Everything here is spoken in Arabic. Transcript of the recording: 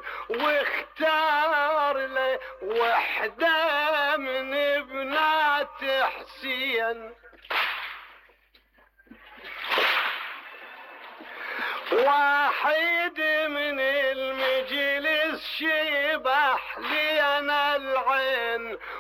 واختار له وحدة من بنات حسين. واحد من المجلس شبح لي انا العين